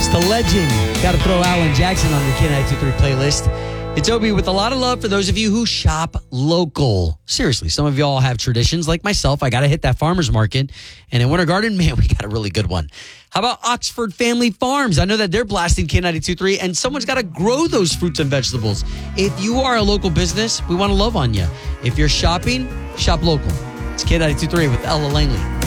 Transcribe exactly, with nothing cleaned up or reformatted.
It's the legend. Got to throw Alan Jackson on the K ninety-two point three playlist. It's Obi with a lot of love for those of you who shop local. Seriously, some of y'all have traditions like myself. I got to hit that farmer's market. And in Winter Garden, man, we got a really good one. How about Oxford Family Farms? I know that they're blasting K ninety-two point three, and someone's got to grow those fruits and vegetables. If you are a local business, we want to love on you. If you're shopping, shop local. It's K ninety-two point three with Ella Langley.